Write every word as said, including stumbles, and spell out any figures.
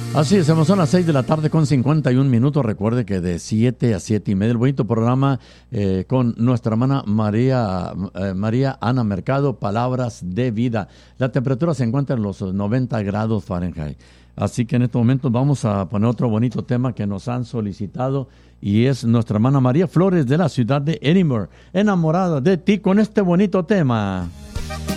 Así es, son las seis de la tarde con cincuenta y un minutos. Recuerde que de siete a siete y media el bonito programa eh, con nuestra hermana María, eh, María Ana Mercado, Palabras de Vida. La temperatura se encuentra en los noventa grados Fahrenheit. Así que en estos momentos vamos a poner otro bonito tema que nos han solicitado y es nuestra hermana María Flores de la ciudad de Edinburgh, enamorada de ti con este bonito tema.